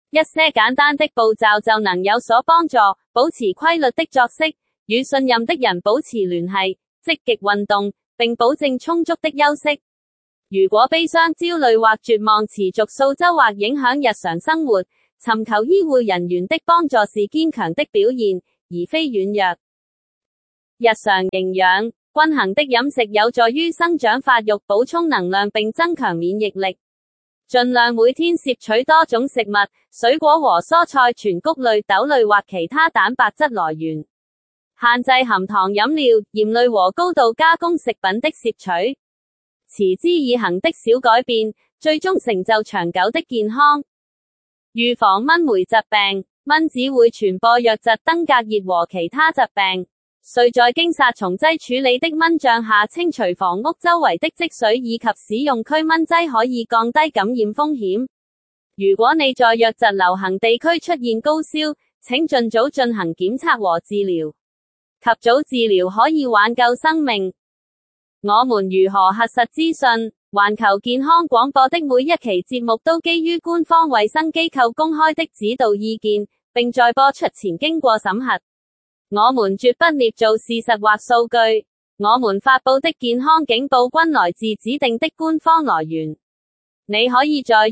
一些簡單的步驟就能有所幫助，保持規律的作息，與信任的人保持聯繫，積極運動，並保證充足的休息。如果悲傷、焦慮或絕望持續數週或影響日常生活，尋求醫護人員的幫助是堅強的表現，而非軟弱。日常營養，均衡的飲食有助於生長發育、補充能量並增強免疫力。盡量每天攝取多種食物、水果和蔬菜、全穀類、豆類或其他蛋白質來源。限制含糖飲料、鹽類和高度加工食品的攝取。持之以恆的小改變，最終成就長久的健康。預防蚊媒疾病，蚊子會傳播瘧疾、登革熱和其他疾病。需在經殺蟲劑處理的蚊帳下清除房屋周圍的積水，以及使用驅蚊劑可以降低感染風險。如果你在瘧疾流行地區出現高燒，請盡早進行檢測和治療。及早治療可以挽救生命。我們如何核實資訊？環球健康廣播的每一期節目都基於官方衛生機構公開的指導意見，並在播出前經過審核。我們絕不捏造事實或數據，我們發佈的健康警報均來自指定的官方來源。你可以在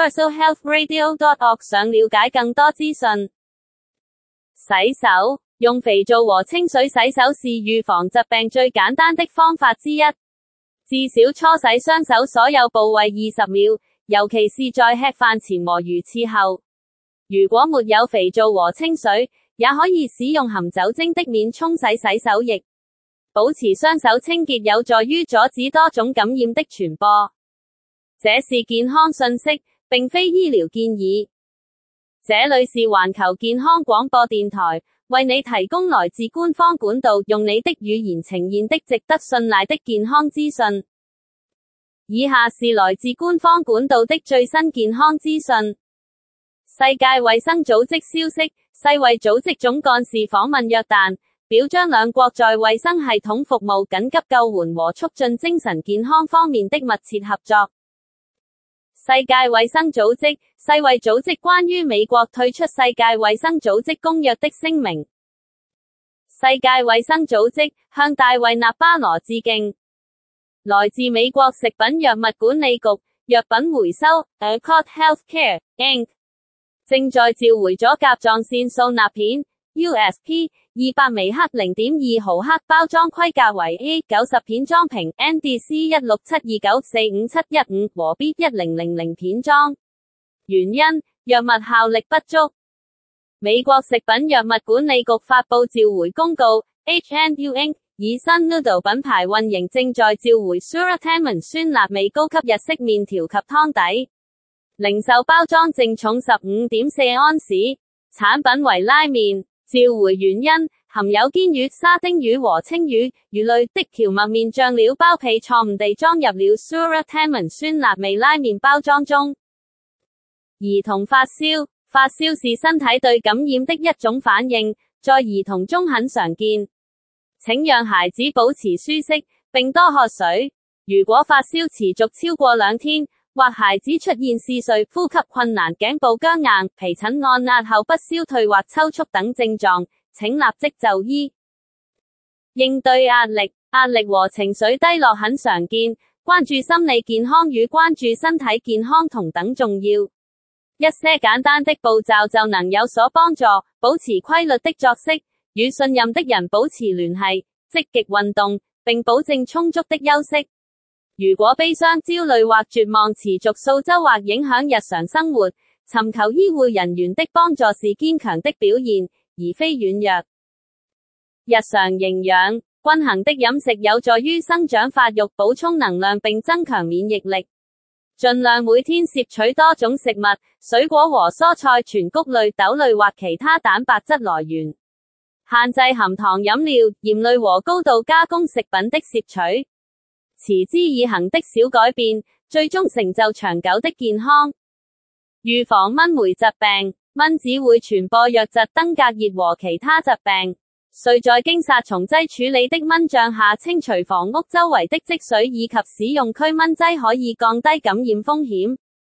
universalhealthradio.org 上了解更多資訊。洗手，用肥皂和清水洗手是預防疾病最簡單的方法之一。至少搓洗雙手所有部位20秒，尤其是在吃飯前和如廁後。如果沒有肥皂和清水，也可以使用含酒精的免沖洗洗手液。保持雙手清潔有助於阻止多種感染的傳播。這是健康信息，並非醫療建議。這裡是環球健康廣播電台，為你提供來自官方管道，用你的語言呈現的值得信賴的健康資訊。以下是來自官方管道的最新健康資訊。世界衛生組織消息，世衛組織總幹事訪問約旦，表彰兩國在衛生系統服務、緊急救援和促進精神健康方面的密切合作。世界衛生組織，世衛組織關於美國退出世界衛生組織公約的聲明。世界衛生組織向大衛納巴羅致敬。來自美國食品藥物管理局，藥品回收 Accord Healthcare Inc. 正在召回咗甲狀腺素鈉片 USP 200微克 0.2 毫克包裝規格為 A90 片裝瓶 NDC 167294571和 B1000 片裝。原因：藥物效力不足。美國食品藥物管理局發佈召回公告 ，H&U Inc. 以新 Noodle 品牌運營正在召回 Suratamen 酸辣味高級日式麵條及湯底。零售包裝淨重 15.4 安士，產品為拉麵。召回原因：含有堅魚、沙丁魚和青魚、魚類的蕎麥麵醬料包皮錯誤地裝入了 Suratamen 酸辣味拉麵包裝中。兒童發燒，發燒是身體對感染的一種反應，在兒童中很常見。請讓孩子保持舒適，並多喝水。如果發燒持續超過2天，或孩子出現嗜睡、呼吸困難、頸部僵硬、皮疹按壓後不消退或抽搐等症狀，請立即就醫。應對壓力，壓力和情緒低落很常見，關注心理健康與關注身體健康同等重要。一些簡單的步驟就能有所幫助，保持規律的作息，與信任的人保持聯繫，積極運動，並保證充足的休息。如果悲傷、焦慮或絕望持續數週或影響日常生活，尋求醫護人員的幫助是堅強的表現，而非軟弱。日常營養，均衡的飲食有助於生長發育、補充能量並增強免疫力。盡量每天攝取多種食物、水果和蔬菜、全穀類、豆類或其他蛋白質來源。限制含糖飲料、鹽類和高度加工食品的攝取。持之以恆的小改變，最終成就長久的健康。預防蚊媒疾病，蚊子會傳播瘧疾、登革熱和其他疾病。需在經殺蟲劑處理的蚊帳下清除房屋周圍的積水，以及使用驅蚊劑可以降低感染風險。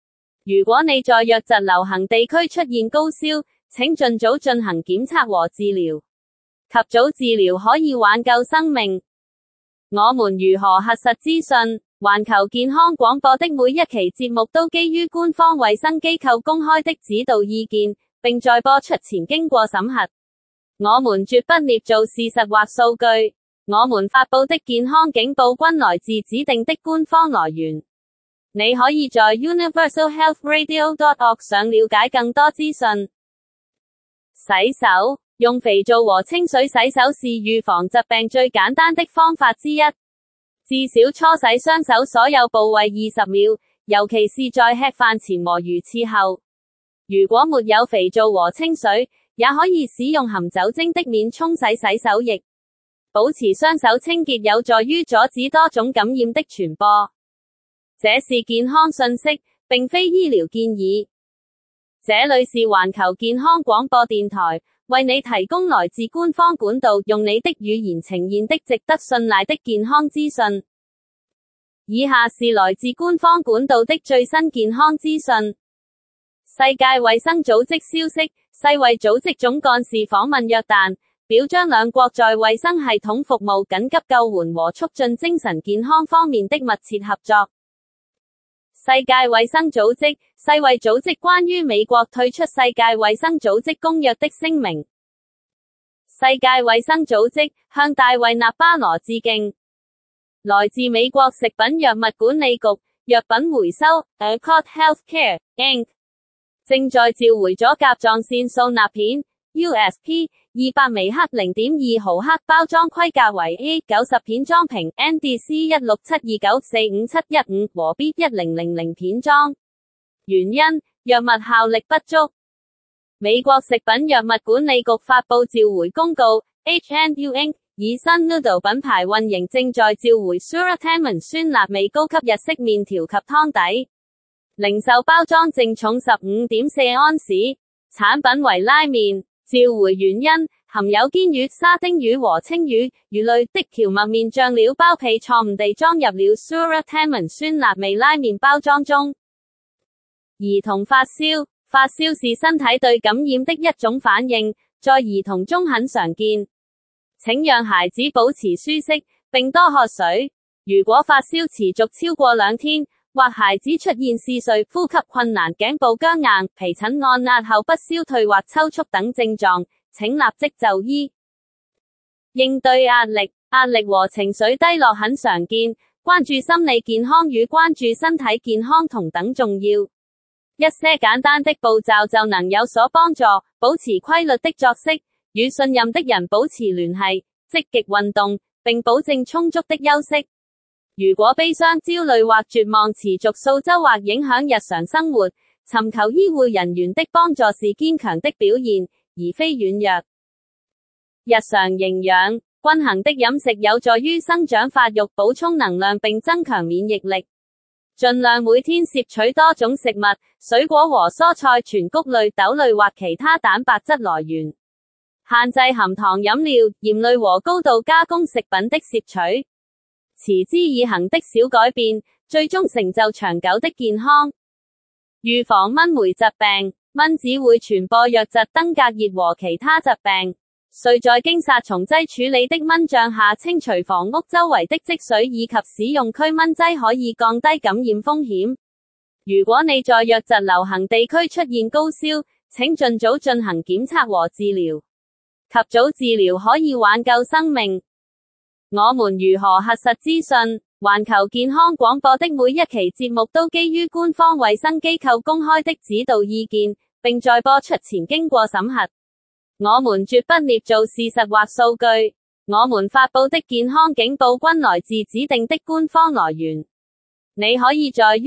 如果你在瘧疾流行地區出現高燒，請盡早進行檢測和治療。及早治療可以挽救生命。我們如何核實資訊？環球健康廣播的每一期節目都基於官方衛生機構公開的指導意見，並在播出前經過審核。我們絕不捏造事實或數據。我們發佈的健康警報均來自指定的官方來源。你可以在 universalhealthradio.org 上了解更多資訊。洗手，用肥皂和清水洗手是預防疾病最簡單的方法之一。至少搓洗雙手所有部位20秒，尤其是在吃飯前和如廁後。如果沒有肥皂和清水，也可以使用含酒精的免沖洗洗手液。保持雙手清潔有助於阻止多種感染的傳播。這是健康訊息，並非醫療建議。這裡是環球健康廣播電台，為你提供來自官方管道，用你的語言呈現的值得信賴的健康資訊。以下是來自官方管道的最新健康資訊。世界衛生組織消息，世衛組織總幹事訪問約旦，表彰兩國在衛生系統服務、緊急救援和促進精神健康方面的密切合作。世界衛生組織，世衛組織關於美國退出世界衛生組織公約的聲明。世界衛生組織向大衛納巴羅致敬。來自美國食品藥物管理局藥品回收 Accord Healthcare Inc. 正在召回咗甲狀腺素鈉片 USP 200微克 0.2 毫克包裝規格為 A90 片裝瓶 NDC 167294571和 B1000 片裝。原因：藥物效力不足。美國食品藥物管理局發佈召回公告 ，H&U Inc. 以新 Noodle 品牌運營正在召回 Suratamon 酸辣味高級日式麵條及湯底。零售包裝淨重 15.4 安士，產品為拉麵。召回原因：含有堅魚、沙丁魚和青魚、魚類的蕎麥麵醬料包被錯誤地裝入了 Suratamon 酸辣味拉麵包裝中。兒童發燒，發燒是身體對感染的一種反應，在兒童中很常見。請讓孩子保持舒適，並多喝水。如果發燒持續超過2天，或孩子出現嗜睡、呼吸困難、頸部僵硬、皮疹按壓後不消退或抽搐等症狀，請立即就醫。應對壓力，壓力和情緒低落很常見，關注心理健康與關注身體健康同等重要。一些簡單的步驟就能有所幫助，保持規律的作息，與信任的人保持聯繫，積極運動，並保證充足的休息。如果悲傷、焦慮或絕望持續數週或影響日常生活，尋求醫護人員的幫助是堅強的表現，而非軟弱。日常營養，均衡的飲食有助於生長發育、補充能量並增強免疫力。盡量每天攝取多種食物、水果和蔬菜、全穀類、豆類或其他蛋白質來源。限制含糖飲料、鹽類和高度加工食品的攝取。持之以恆的小改變，最終成就長久的健康。預防蚊媒疾病，蚊子會傳播瘧疾、登革熱和其他疾病。需在經殺蟲劑處理的蚊帳下清除房屋周圍的積水，以及使用驅蚊劑可以降低感染風險。如果你在瘧疾流行地區出現高燒，請盡早進行檢測和治療。及早治療可以挽救生命。我們如何核實資訊？環球健康廣播的每一期節目都基於官方衛生機構公開的指導意見，並在播出前經過審核。我們絕不捏造事實或數據。我們發佈的健康警報均來自指定的官方來源。你可以在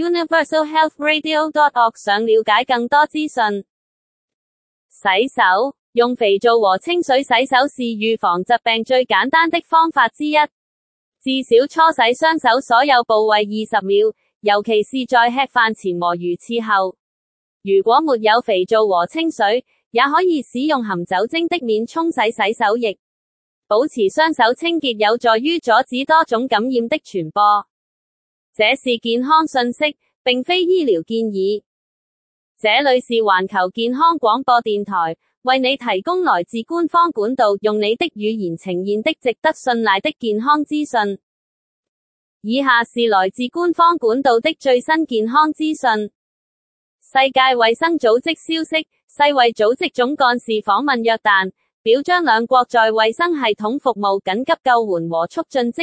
universalhealthradio.org 上了解更多資訊。洗手，用肥皂和清水洗手是預防疾病最簡單的方法之一。至少搓洗雙手所有部位20秒，尤其是在吃飯前和如廁後。如果沒有肥皂和清水，也可以使用含酒精的免沖洗洗手液。保持雙手清潔有助於阻止多種感染的傳播。這是健康訊息，並非醫療建議。 這裏是環球健康廣播電台，為你提供來自官方管道，用你的語言呈現的值得信賴的健康資訊。以下是來自官方管道的最新健康資訊。世界衛生組織消息，世衛組織總幹事訪問約旦，表彰兩國在衛生系統服務、緊急救援和促進